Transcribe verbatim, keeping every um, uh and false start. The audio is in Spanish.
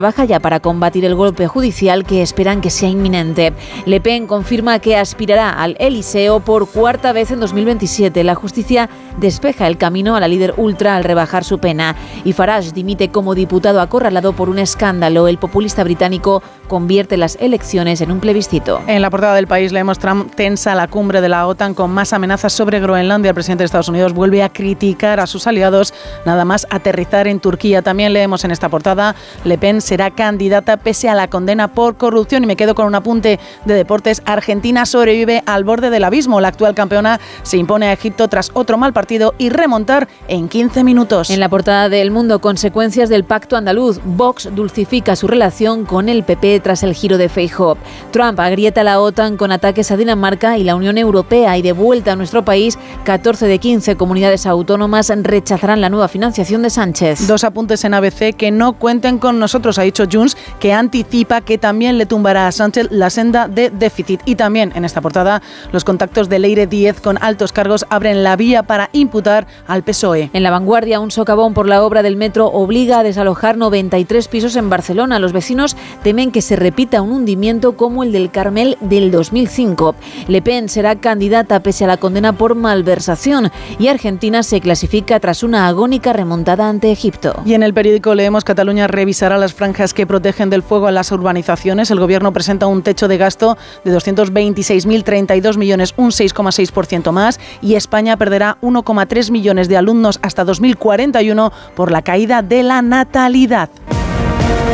Trabaja ya para combatir el golpe judicial que esperan que sea inminente. Le Pen confirma que aspirará al Elíseo por cuarta vez en dos mil veintisiete. La justicia despeja el camino a la líder ultra al rebajar su pena. Y Farage dimite como diputado acorralado por un escándalo. El populista británico convierte las elecciones en un plebiscito. En la portada del País leemos: Trump tensa la cumbre de la OTAN con más amenazas sobre Groenlandia. El presidente de Estados Unidos vuelve a criticar a sus aliados nada más aterrizar en Turquía. También leemos en esta portada: Le Pen será candidata pese a la condena por corrupción. Y me quedo con un apunte de deportes: Argentina sobrevive al borde del abismo. La actual campeona se impone a Egipto tras otro mal partido y remontar en quince minutos. En la portada del Mundo, consecuencias del pacto andaluz. Vox dulcifica su relación con el P P tras el giro de Feijóo. Trump agrieta la OTAN con ataques a Dinamarca y la Unión Europea. Y de vuelta a nuestro país, catorce de quince comunidades autónomas rechazarán la nueva financiación de Sánchez. Dos apuntes en A B C: que no cuenten con nosotros, ha dicho Junts, que anticipa que también le tumbará a Sánchez la senda de déficit. Y también en esta portada, los contactos de Leire Díez con altos cargos abren la vía para imputar al P S O E. En La Vanguardia, un socavón por la obra del metro obliga a desalojar noventa y tres pisos en Barcelona. Los vecinos temen que se repita un hundimiento como el del Carmel del dos mil cinco. Le Pen será candidata pese a la condena por malversación. Y Argentina se clasifica tras una agónica remontada ante Egipto. Y en El Periódico leemos: Cataluña revisará las franjas que protegen del fuego a las urbanizaciones. El Gobierno presenta un techo de gasto de doscientos veintiséis mil treinta y dos millones, un seis coma seis por ciento más, y España perderá uno coma tres millones de alumnos hasta dos mil cuarenta y uno por la caída de la natalidad.